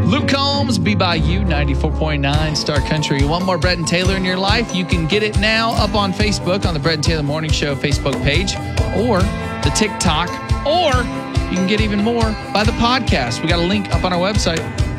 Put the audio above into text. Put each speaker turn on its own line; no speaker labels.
Luke Combs, Be By You, 94.9 Star Country. You want more Brett and Taylor in your life? You can get it now up on Facebook on the Brett and Taylor Morning Show Facebook page or the TikTok, or you can get even more by the podcast. We got a link up on our website.